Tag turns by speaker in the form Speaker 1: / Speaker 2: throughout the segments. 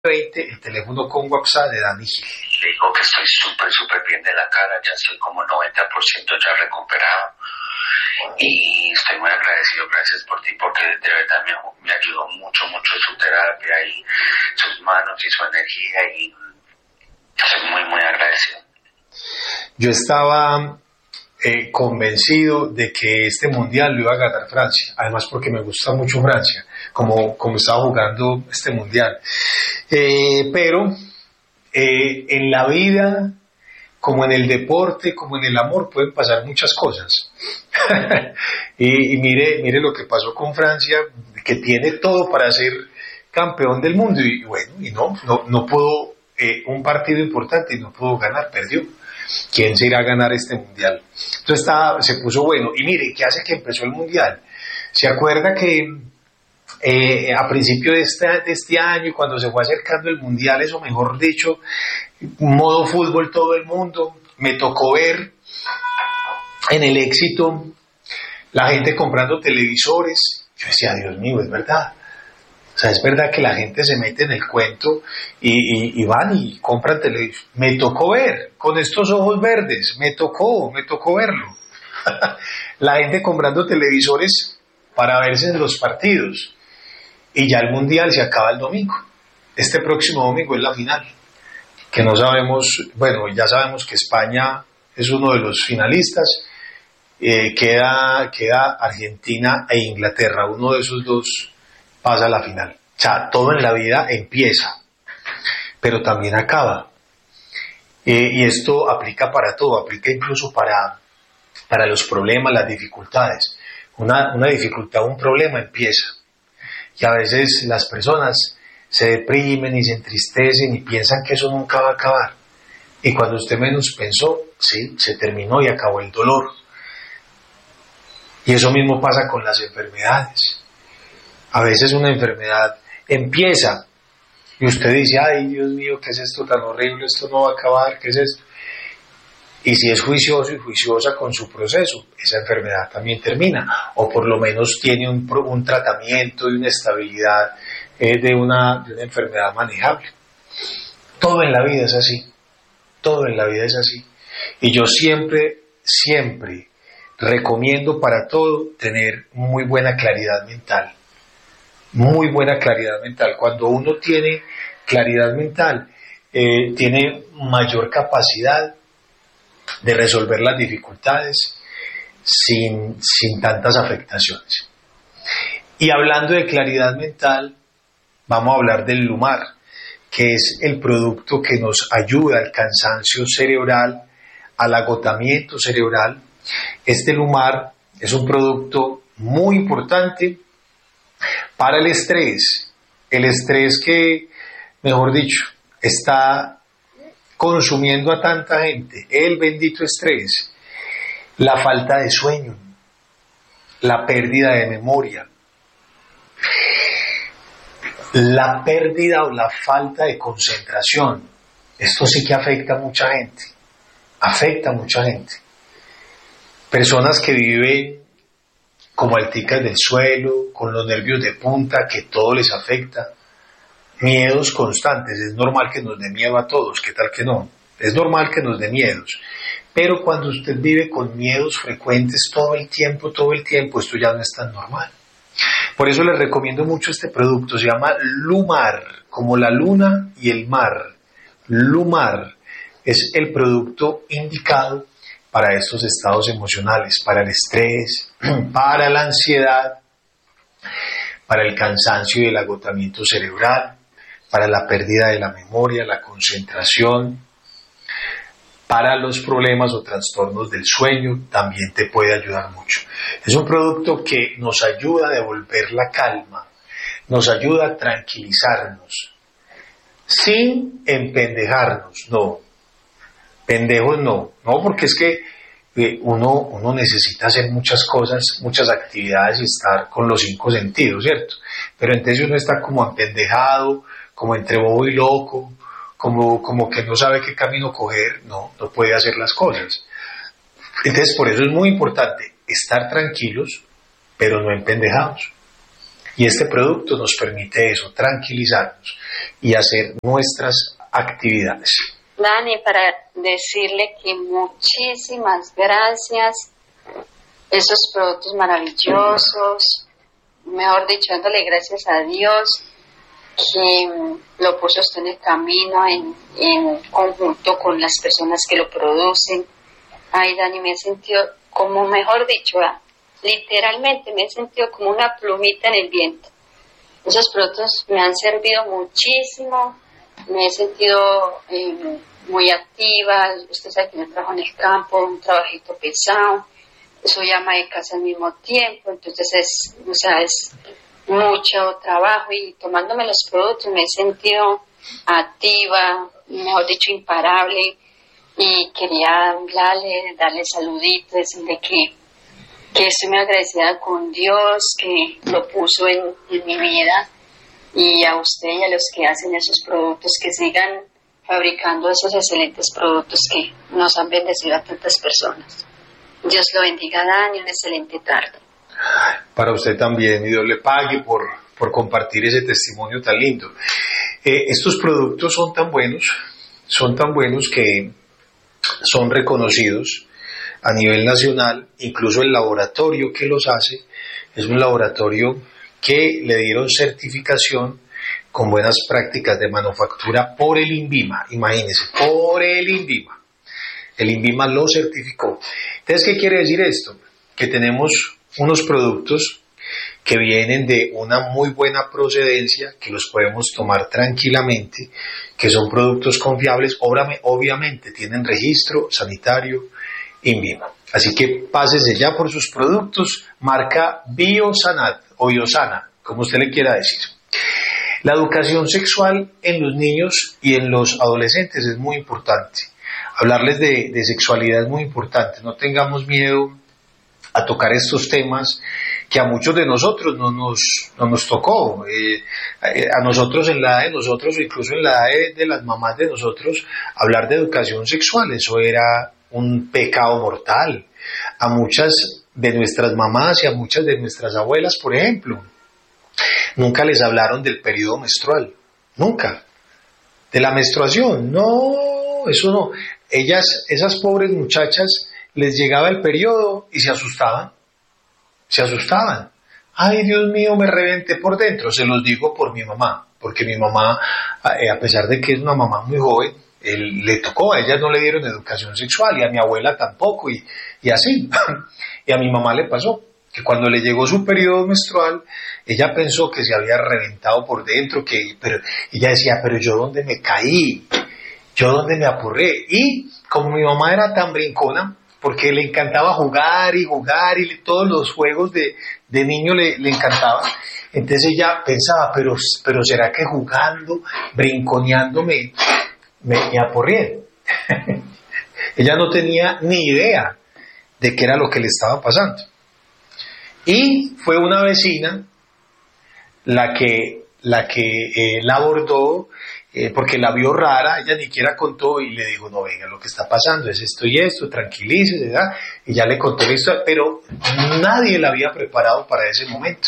Speaker 1: 20, el teléfono con WhatsApp de Dani Gil.
Speaker 2: Le digo que estoy súper bien de la cara, ya estoy como 90% ya recuperado y estoy muy agradecido, gracias por ti, porque de verdad me ayudó mucho su terapia y sus manos y su energía, y estoy muy agradecido.
Speaker 1: Yo estaba convencido de que este mundial lo iba a ganar Francia, además porque me gusta mucho Francia, como estaba jugando este mundial. Pero en la vida, como en el deporte, como en el amor, pueden pasar muchas cosas. y mire lo que pasó con Francia, que tiene todo para ser campeón del mundo, y bueno, y no pudo, un partido importante y no pudo ganar, perdió. ¿Quién se irá a ganar este mundial? Entonces se puso bueno. Y mire, ¿qué hace que empezó el mundial? ¿Se acuerda que a principio de este año, cuando se fue acercando el mundial, eso mejor dicho, modo fútbol todo el mundo, me tocó ver en el Éxito la gente comprando televisores? Yo decía, Dios mío, es verdad. O sea, es verdad que la gente se mete en el cuento y van y compran televisores. Me tocó ver, con estos ojos verdes, me tocó verlo. La gente comprando televisores para verse en los partidos. Y ya el mundial se acaba el domingo. Este próximo domingo es la final. Que no sabemos, bueno, ya sabemos que España es uno de los finalistas. Queda Argentina e Inglaterra. Uno de esos dos pasa a la final. O sea, todo en la vida empieza, pero también acaba. Y esto aplica para todo, aplica incluso para los problemas, las dificultades. Una dificultad, un problema empieza. Y a veces las personas se deprimen y se entristecen y piensan que eso nunca va a acabar. Y cuando usted menos pensó, sí, se terminó y acabó el dolor. Y eso mismo pasa con las enfermedades. A veces una enfermedad empieza y usted dice, ay Dios mío, ¿qué es esto tan horrible? Esto no va a acabar, ¿qué es esto? Y si es juicioso y juiciosa con su proceso, esa enfermedad también termina, o por lo menos tiene un tratamiento y una estabilidad de una enfermedad manejable. Todo en la vida es así, todo en la vida es así. Y yo siempre recomiendo para todo tener muy buena claridad mental. Muy buena claridad mental. Cuando uno tiene claridad mental, tiene mayor capacidad de resolver las dificultades sin tantas afectaciones. Y hablando de claridad mental, vamos a hablar del Lumar, que es el producto que nos ayuda al cansancio cerebral, al agotamiento cerebral. Este Lumar es un producto muy importante para el estrés que, mejor dicho, está consumiendo a tanta gente, el bendito estrés, la falta de sueño, la pérdida de memoria, la pérdida o la falta de concentración. Esto sí que afecta a mucha gente, personas que viven como alticas del suelo, con los nervios de punta, que todo les afecta, miedos constantes. Es normal que nos dé miedo a todos, ¿qué tal que no? Es normal que nos dé miedos, pero cuando usted vive con miedos frecuentes todo el tiempo, esto ya no es tan normal. Por eso les recomiendo mucho este producto, se llama Lumar, como la luna y el mar. Lumar es el producto indicado para estos estados emocionales, para el estrés, para la ansiedad, para el cansancio y el agotamiento cerebral, para la pérdida de la memoria, la concentración, para los problemas o trastornos del sueño, también te puede ayudar mucho. Es un producto que nos ayuda a devolver la calma, nos ayuda a tranquilizarnos, sin empendejarnos, no. Pendejos no, porque es que uno necesita hacer muchas cosas, muchas actividades y estar con los 5 sentidos, ¿cierto? Pero entonces uno está como empendejado, como entre bobo y loco, como que no sabe qué camino coger, no puede hacer las cosas. Entonces por eso es muy importante estar tranquilos, pero no empendejados. Y este producto nos permite eso, tranquilizarnos y hacer nuestras actividades.
Speaker 3: Dani, para decirle que muchísimas gracias, esos productos maravillosos, mejor dicho, dándole gracias a Dios que lo puso usted en el camino en conjunto con las personas que lo producen. Ay, Dani, me he sentido como, mejor dicho, literalmente me he sentido como una plumita en el viento. Esos productos me han servido muchísimo, me he sentido muy activa. Usted sabe que yo trabajo en el campo, un trabajito pesado, soy ama de casa al mismo tiempo, entonces es mucho trabajo, y tomándome los productos me he sentido activa, mejor dicho, imparable, y quería darle saluditos, decirle que estoy muy agradecida con Dios, que lo puso en mi vida, y a usted y a los que hacen esos productos, que sigan fabricando esos excelentes productos que nos han bendecido a tantas personas. Dios lo bendiga, Dani, una excelente tarde.
Speaker 1: Para usted también, y Dios le pague por compartir ese testimonio tan lindo. Estos productos son tan buenos que son reconocidos a nivel nacional. Incluso el laboratorio que los hace es un laboratorio que le dieron certificación con buenas prácticas de manufactura por el INVIMA. Imagínense, por el INVIMA. El INVIMA lo certificó. Entonces, ¿qué quiere decir esto? Que tenemos unos productos que vienen de una muy buena procedencia, que los podemos tomar tranquilamente, que son productos confiables, obviamente tienen registro sanitario INVIMA. Así que pásese ya por sus productos, marca Biosanat o Biosana, como usted le quiera decir. La educación sexual en los niños y en los adolescentes es muy importante. Hablarles de sexualidad es muy importante. No tengamos miedo a tocar estos temas que a muchos de nosotros no nos tocó. A nosotros, en la edad de nosotros, o incluso en la edad de las mamás de nosotros, hablar de educación sexual, eso era un pecado mortal. A muchas de nuestras mamás y a muchas de nuestras abuelas, por ejemplo, nunca les hablaron del periodo menstrual, nunca. De la menstruación, no, eso no. Esas pobres muchachas, les llegaba el periodo y se asustaban. Ay, Dios mío, me reventé por dentro. Se los digo por mi mamá, porque mi mamá, a pesar de que es una mamá muy joven, le tocó, a ella no le dieron educación sexual, y a mi abuela tampoco, y así. Y a mi mamá le pasó que cuando le llegó su periodo menstrual, ella pensó que se había reventado por dentro, pero ella decía, pero yo dónde me caí, yo dónde me apurré. Y como mi mamá era tan brincona, porque le encantaba jugar y todos los juegos de niño le encantaban, entonces ella pensaba, pero ¿será que jugando, brinconeando me apurré? Ella no tenía ni idea de qué era lo que le estaba pasando. Y fue una vecina la que la abordó, porque la vio rara, ella ni siquiera contó, y le dijo, no, venga, lo que está pasando es esto y esto, tranquilícese, ¿verdad? Y ya le contó la historia, pero nadie la había preparado para ese momento.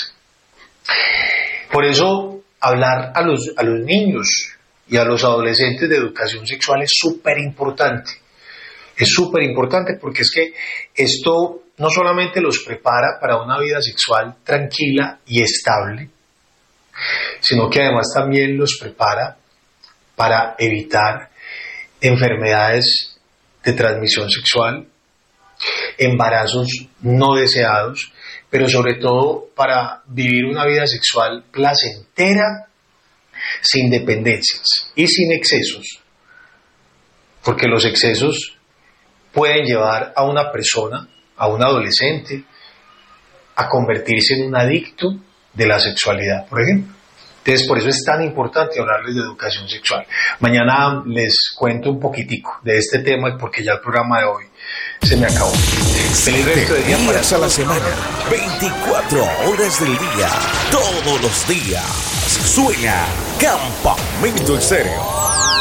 Speaker 1: Por eso, hablar a los niños y a los adolescentes de educación sexual es súper importante. Es súper importante porque es que esto no solamente los prepara para una vida sexual tranquila y estable, sino que además también los prepara para evitar enfermedades de transmisión sexual, embarazos no deseados, pero sobre todo para vivir una vida sexual placentera, sin dependencias y sin excesos, porque los excesos pueden llevar a una persona, a un adolescente, a convertirse en un adicto de la sexualidad, por ejemplo. Entonces, por eso es tan importante hablarles de educación sexual. Mañana les cuento un poquitico de este tema, porque ya el programa de hoy se me acabó. Feliz resto de día para
Speaker 4: días a la semana, 24 horas del día, todos los días. Suena Campamento Estéreo.